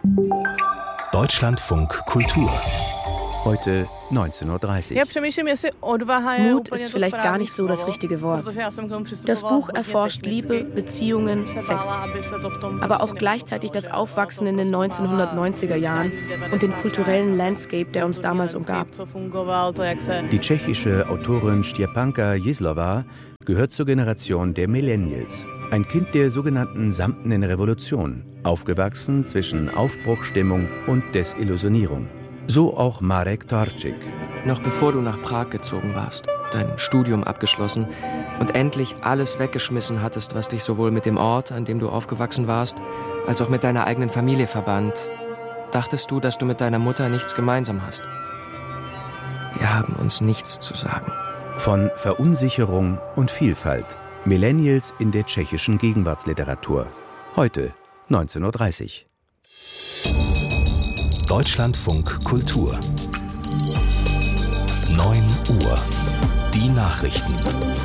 Deutschlandfunk Kultur. Heute 19:30 Uhr. Mut ist vielleicht gar nicht so das richtige Wort. Das Buch erforscht Liebe, Beziehungen, Sex. Aber auch gleichzeitig das Aufwachsen in den 1990er Jahren und den kulturellen Landscape, der uns damals umgab. Die tschechische Autorin Štěpánka Jízlová gehört zur Generation der Millennials. Ein Kind der sogenannten Samtenen Revolution, aufgewachsen zwischen Aufbruchsstimmung und Desillusionierung. So auch Marek Torčík. Noch bevor du nach Prag gezogen warst, dein Studium abgeschlossen und endlich alles weggeschmissen hattest, was dich sowohl mit dem Ort, an dem du aufgewachsen warst, als auch mit deiner eigenen Familie verband, dachtest du, dass du mit deiner Mutter nichts gemeinsam hast. Wir haben uns nichts zu sagen. Von Verunsicherung und Vielfalt. Millennials in der tschechischen Gegenwartsliteratur. Heute 19:30 Uhr. Deutschlandfunk Kultur. 9 Uhr. Die Nachrichten.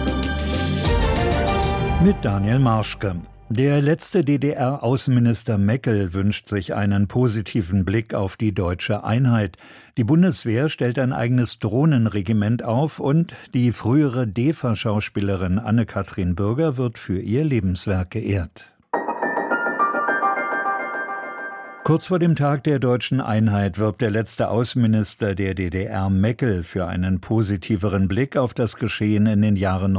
Mit Daniel Marschke. Der letzte DDR-Außenminister Meckel wünscht sich einen positiven Blick auf die deutsche Einheit. Die Bundeswehr stellt ein eigenes Drohnenregiment auf und die frühere DEFA-Schauspielerin Anne-Kathrin Bürger wird für ihr Lebenswerk geehrt. Kurz vor dem Tag der deutschen Einheit wirbt der letzte Außenminister der DDR Meckel für einen positiveren Blick auf das Geschehen in den Jahren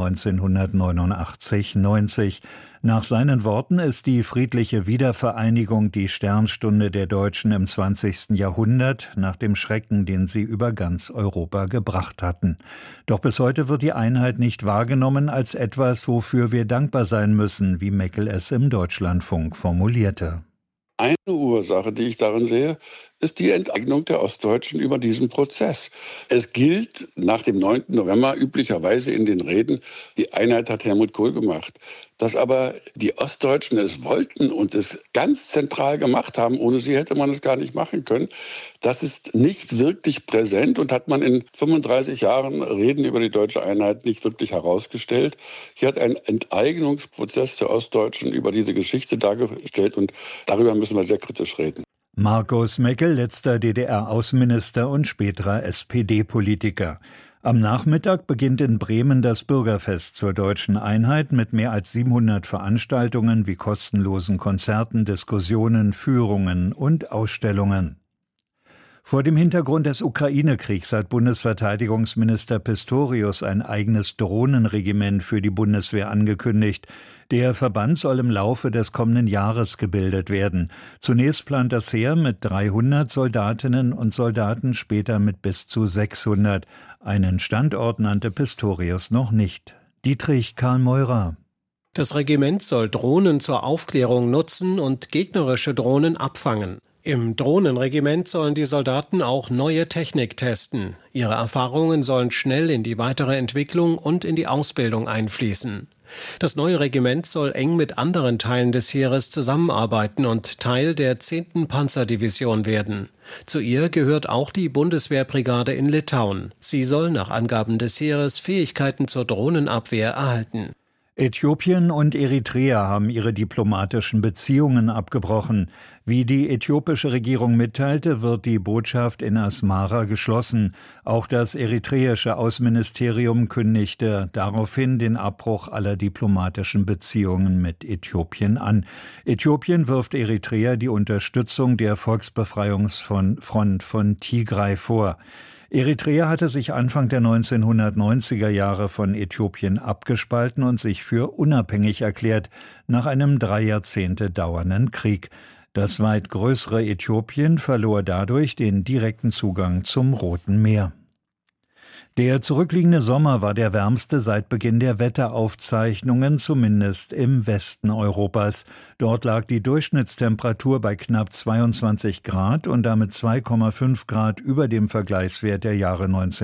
1989-90. Nach seinen Worten ist die friedliche Wiedervereinigung die Sternstunde der Deutschen im 20. Jahrhundert, nach dem Schrecken, den sie über ganz Europa gebracht hatten. Doch bis heute wird die Einheit nicht wahrgenommen als etwas, wofür wir dankbar sein müssen, wie Meckel es im Deutschlandfunk formulierte. Eine Ursache, die ich darin sehe, ist die Enteignung der Ostdeutschen über diesen Prozess. Es gilt nach dem 9. November üblicherweise in den Reden, die Einheit hat Helmut Kohl gemacht. Dass aber die Ostdeutschen es wollten und es ganz zentral gemacht haben, ohne sie hätte man es gar nicht machen können, das ist nicht wirklich präsent und hat man in 35 Jahren Reden über die deutsche Einheit nicht wirklich herausgestellt. Hier hat ein Enteignungsprozess der Ostdeutschen über diese Geschichte dargestellt und darüber müssen wir sehr kritisch reden. Markus Meckel, letzter DDR-Außenminister und späterer SPD-Politiker. Am Nachmittag beginnt in Bremen das Bürgerfest zur deutschen Einheit mit mehr als 700 Veranstaltungen wie kostenlosen Konzerten, Diskussionen, Führungen und Ausstellungen. Vor dem Hintergrund des Ukraine-Kriegs hat Bundesverteidigungsminister Pistorius ein eigenes Drohnenregiment für die Bundeswehr angekündigt. Der Verband soll im Laufe des kommenden Jahres gebildet werden. Zunächst plant das Heer mit 300 Soldatinnen und Soldaten, später mit bis zu 600. Einen Standort nannte Pistorius noch nicht. Dietrich Karl Meurer. Das Regiment soll Drohnen zur Aufklärung nutzen und gegnerische Drohnen abfangen. Im Drohnenregiment sollen die Soldaten auch neue Technik testen. Ihre Erfahrungen sollen schnell in die weitere Entwicklung und in die Ausbildung einfließen. Das neue Regiment soll eng mit anderen Teilen des Heeres zusammenarbeiten und Teil der 10. Panzerdivision werden. Zu ihr gehört auch die Bundeswehrbrigade in Litauen. Sie soll nach Angaben des Heeres Fähigkeiten zur Drohnenabwehr erhalten. Äthiopien und Eritrea haben ihre diplomatischen Beziehungen abgebrochen. Wie die äthiopische Regierung mitteilte, wird die Botschaft in Asmara geschlossen. Auch das eritreische Außenministerium kündigte daraufhin den Abbruch aller diplomatischen Beziehungen mit Äthiopien an. Äthiopien wirft Eritrea die Unterstützung der Volksbefreiungsfront von Tigray vor. Eritrea hatte sich Anfang der 1990er Jahre von Äthiopien abgespalten und sich für unabhängig erklärt, nach einem 3 Jahrzehnte dauernden Krieg. Das weit größere Äthiopien verlor dadurch den direkten Zugang zum Roten Meer. Der zurückliegende Sommer war der wärmste seit Beginn der Wetteraufzeichnungen, zumindest im Westen Europas. Dort lag die Durchschnittstemperatur bei knapp 22 Grad und damit 2,5 Grad über dem Vergleichswert der Jahre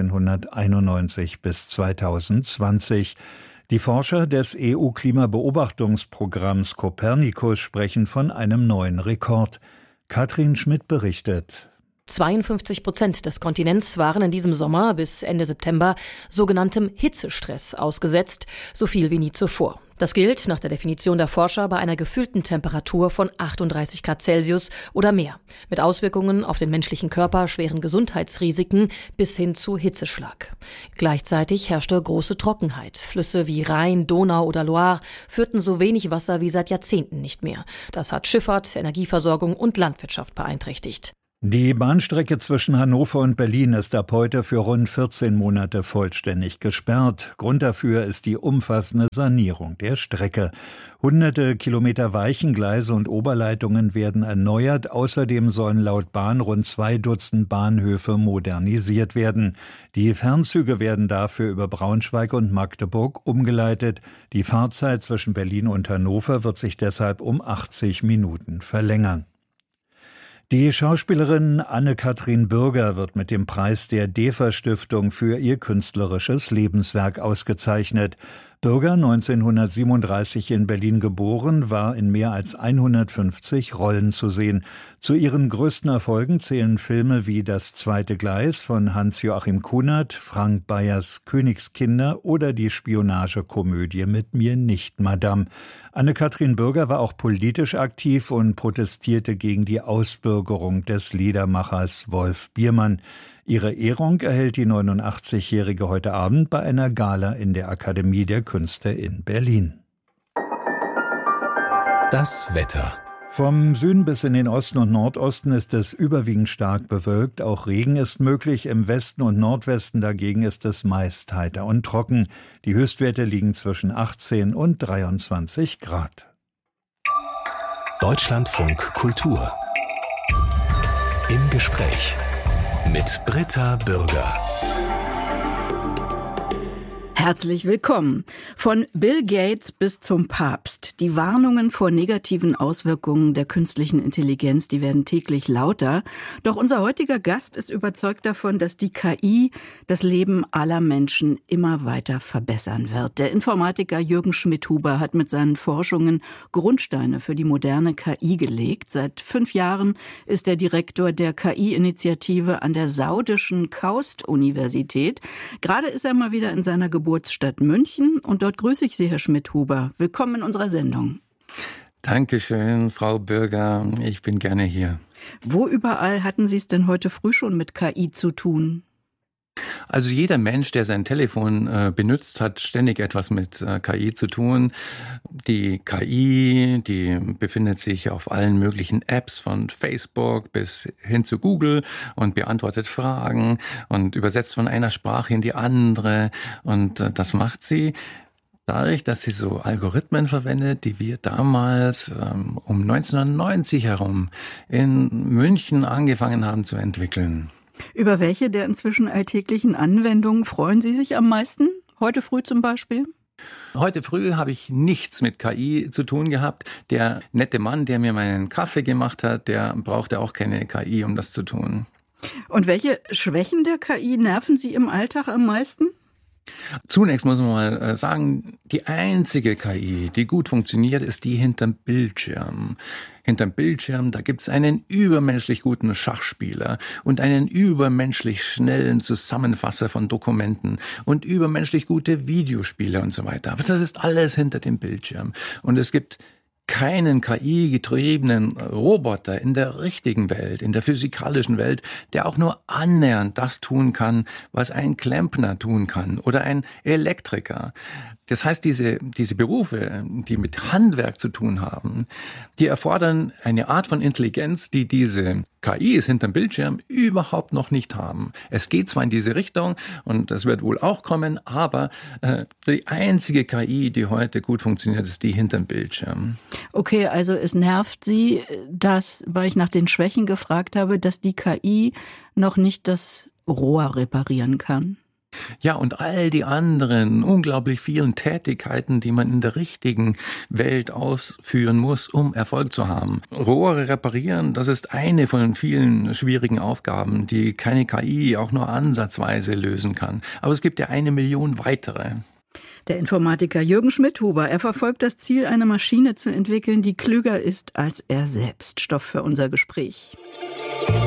1991 bis 2020. Die Forscher des EU-Klimabeobachtungsprogramms Copernicus sprechen von einem neuen Rekord. Katrin Schmidt berichtet. 52% des Kontinents waren in diesem Sommer bis Ende September sogenanntem Hitzestress ausgesetzt, so viel wie nie zuvor. Das gilt nach der Definition der Forscher bei einer gefühlten Temperatur von 38 Grad Celsius oder mehr, mit Auswirkungen auf den menschlichen Körper, schweren Gesundheitsrisiken bis hin zu Hitzeschlag. Gleichzeitig herrschte große Trockenheit. Flüsse wie Rhein, Donau oder Loire führten so wenig Wasser wie seit Jahrzehnten nicht mehr. Das hat Schifffahrt, Energieversorgung und Landwirtschaft beeinträchtigt. Die Bahnstrecke zwischen Hannover und Berlin ist ab heute für rund 14 Monate vollständig gesperrt. Grund dafür ist die umfassende Sanierung der Strecke. Hunderte Kilometer Weichengleise und Oberleitungen werden erneuert. Außerdem sollen laut Bahn rund 2 Dutzend Bahnhöfe modernisiert werden. Die Fernzüge werden dafür über Braunschweig und Magdeburg umgeleitet. Die Fahrzeit zwischen Berlin und Hannover wird sich deshalb um 80 Minuten verlängern. Die Schauspielerin Anne-Kathrin Bürger wird mit dem Preis der DEFA-Stiftung für ihr künstlerisches Lebenswerk ausgezeichnet. Bürger, 1937 in Berlin geboren, war in mehr als 150 Rollen zu sehen. Zu ihren größten Erfolgen zählen Filme wie Das zweite Gleis von Hans-Joachim Kunert, Frank Bayers Königskinder oder die Spionagekomödie Mit mir nicht, Madame. Anne-Kathrin Bürger war auch politisch aktiv und protestierte gegen die Ausbürgerung des Liedermachers Wolf Biermann. Ihre Ehrung erhält die 89-Jährige heute Abend bei einer Gala in der Akademie der Künste in Berlin. Das Wetter. Vom Süden bis in den Osten und Nordosten ist es überwiegend stark bewölkt. Auch Regen ist möglich. Im Westen und Nordwesten dagegen ist es meist heiter und trocken. Die Höchstwerte liegen zwischen 18 und 23 Grad. Deutschlandfunk Kultur. Im Gespräch mit Britta Bürger. Herzlich willkommen. Von Bill Gates bis zum Papst. Die Warnungen vor negativen Auswirkungen der künstlichen Intelligenz, die werden täglich lauter. Doch unser heutiger Gast ist überzeugt davon, dass die KI das Leben aller Menschen immer weiter verbessern wird. Der Informatiker Jürgen Schmidhuber hat mit seinen Forschungen Grundsteine für die moderne KI gelegt. Seit 5 Jahren ist er Direktor der KI-Initiative an der saudischen KAUST-Universität. Gerade ist er mal wieder in seiner Geburtsstadt München und dort grüße ich Sie, Herr Schmidhuber. Willkommen in unserer Sendung. Dankeschön, Frau Bürger. Ich bin gerne hier. Wo überall hatten Sie es denn heute früh schon mit KI zu tun? Also jeder Mensch, der sein Telefon benutzt, hat ständig etwas mit KI zu tun. Die KI, die befindet sich auf allen möglichen Apps von Facebook bis hin zu Google und beantwortet Fragen und übersetzt von einer Sprache in die andere. Und das macht sie dadurch, dass sie so Algorithmen verwendet, die wir damals um 1990 herum in München angefangen haben zu entwickeln. Über welche der inzwischen alltäglichen Anwendungen freuen Sie sich am meisten? Heute früh zum Beispiel? Heute früh habe ich nichts mit KI zu tun gehabt. Der nette Mann, der mir meinen Kaffee gemacht hat, der brauchte auch keine KI, um das zu tun. Und welche Schwächen der KI nerven Sie im Alltag am meisten? Zunächst muss man mal sagen, die einzige KI, die gut funktioniert, ist die hinterm Bildschirm. Hinterm Bildschirm, da gibt's einen übermenschlich guten Schachspieler und einen übermenschlich schnellen Zusammenfasser von Dokumenten und übermenschlich gute Videospiele und so weiter. Aber das ist alles hinter dem Bildschirm. Und es gibt keinen KI-getriebenen Roboter in der richtigen Welt, in der physikalischen Welt, der auch nur annähernd das tun kann, was ein Klempner tun kann oder ein Elektriker. Das heißt, diese Berufe, die mit Handwerk zu tun haben, die erfordern eine Art von Intelligenz, die diese KIs hinterm Bildschirm überhaupt noch nicht haben. Es geht zwar in diese Richtung und das wird wohl auch kommen, aber die einzige KI, die heute gut funktioniert, ist die hinterm Bildschirm. Okay, also es nervt Sie, dass, weil ich nach den Schwächen gefragt habe, dass die KI noch nicht das Rohr reparieren kann. Ja, und all die anderen unglaublich vielen Tätigkeiten, die man in der richtigen Welt ausführen muss, um Erfolg zu haben. Rohre reparieren, das ist eine von vielen schwierigen Aufgaben, die keine KI auch nur ansatzweise lösen kann. Aber es gibt ja 1 Million weitere. Der Informatiker Jürgen Schmidhuber, er verfolgt das Ziel, eine Maschine zu entwickeln, die klüger ist als er selbst. Stoff für unser Gespräch.